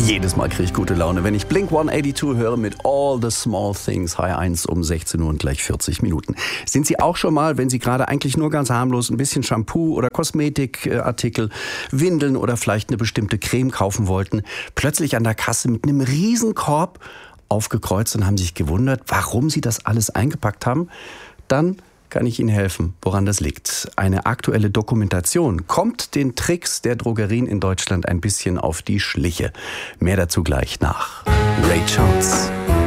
Jedes Mal kriege ich gute Laune, wenn ich Blink 182 höre mit All the Small Things. H1 um 16 Uhr und gleich 40 Minuten. Sind Sie auch schon mal, wenn Sie gerade eigentlich nur ganz harmlos ein bisschen Shampoo oder Kosmetikartikel, Windeln oder vielleicht eine bestimmte Creme kaufen wollten, plötzlich an der Kasse mit einem Riesenkorb aufgekreuzt und haben sich gewundert, warum Sie das alles eingepackt haben? Dann kann ich Ihnen helfen, woran das liegt. Eine aktuelle Dokumentation kommt den Tricks der Drogerien in Deutschland ein bisschen auf die Schliche. Mehr dazu gleich nach Ray Charles.